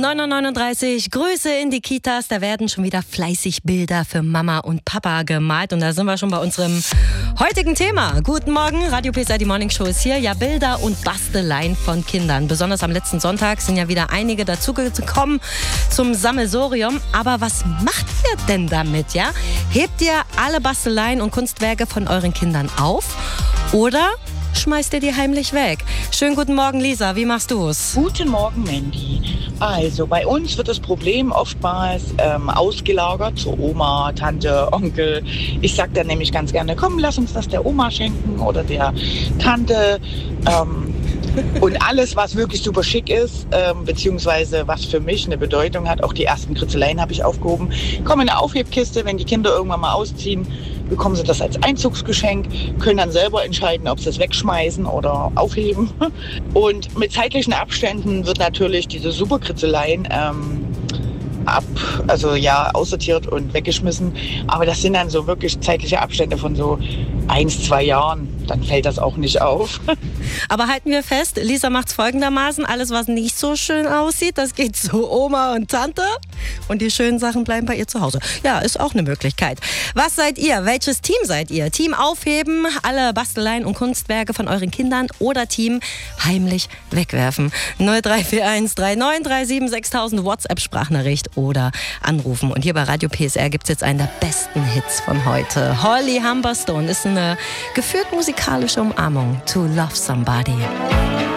9:39 Uhr. Grüße in die Kitas. Da werden schon wieder fleißig Bilder für Mama und Papa gemalt. Und da sind wir schon bei unserem heutigen Thema. Guten Morgen, Radio PSR, die Morning Show ist hier. Ja, Bilder und Basteleien von Kindern. Besonders am letzten Sonntag sind ja wieder einige dazugekommen zum Sammelsorium. Aber was macht ihr denn damit, ja? Hebt ihr alle Basteleien und Kunstwerke von euren Kindern auf? Oder schmeißt ihr die heimlich weg? Schönen guten Morgen, Lisa. Wie machst du es? Guten Morgen, Mandy. Also bei uns wird das Problem oftmals ausgelagert zur Oma, Tante, Onkel. Ich sage dann nämlich ganz gerne, komm, lass uns das der Oma schenken oder der Tante. Und alles, was wirklich super schick ist, beziehungsweise was für mich eine Bedeutung hat, auch die ersten Kritzeleien habe ich aufgehoben, kommen in eine Aufhebkiste. Wenn die Kinder irgendwann mal ausziehen, bekommen sie das als Einzugsgeschenk, können dann selber entscheiden, ob sie es wegschmeißen oder aufheben. Und mit zeitlichen Abständen wird natürlich diese super Kritzeleien aussortiert und weggeschmissen. Aber das sind dann so wirklich zeitliche Abstände von so 1-2 Jahren. Dann fällt das auch nicht auf. Aber halten wir fest, Lisa macht es folgendermaßen. Alles, was nicht so schön aussieht, das geht zu Oma und Tante. Und die schönen Sachen bleiben bei ihr zu Hause. Ja, ist auch eine Möglichkeit. Was seid ihr? Welches Team seid ihr? Team aufheben, alle Basteleien und Kunstwerke von euren Kindern oder Team heimlich wegwerfen? 0341 3937 6000 WhatsApp-Sprachnachricht oder anrufen. Und hier bei Radio PSR gibt es jetzt einen der besten Hits von heute. Holly Humberstone ist eine geführt musikalische Umarmung to Love Somebody.